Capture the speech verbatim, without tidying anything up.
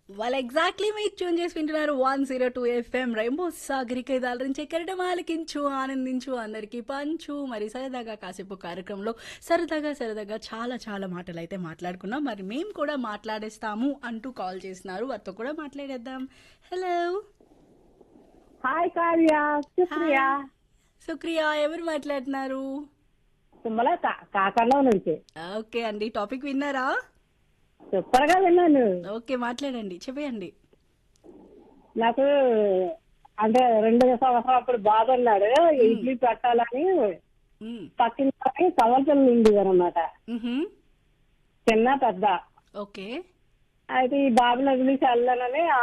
వాళ్ళు ఎగ్జాక్ట్లీ మీరు ట్యూన్ చేసి వింటున్నారు one zero two FM rainbow Sagarika దాలరించి ఎక్కడటం ఆలకించు ఆనందించు అందరికీ పంచు మరి సరదాగా కాసేపు కార్యక్రమంలో సరదాగా సరదాగా చాలా చాలా మాటలు అయితే మాట్లాడుకున్నాం మరి మేము కూడా మాట్లాడేస్తాము అంటూ కాల్ చేసినారు వారితో కూడా మాట్లాడేద్దాం హలో హాయ్ కావ్య సుప్రియ సుక్రియా ఎవరు మాట్లాడుతున్నారు తుమ్మల కాకర్లో నుంచి ఓకే అండి టాపిక్ విన్నారా సూపర్ గా విన్నాను. ఓకే మాట్లాడండి చెప్పండి నాకు అంటే రెండు సంవత్సరాలు అప్పుడు బాధ ఉన్నాడు ఇడ్లీ పెట్టాలని పక్కిన సంవత్సరం నిండి అనమాట చిన్న పెద్ద. ఓకే అయితే ఈ బాబుని వదిలేసి వెళ్ళానని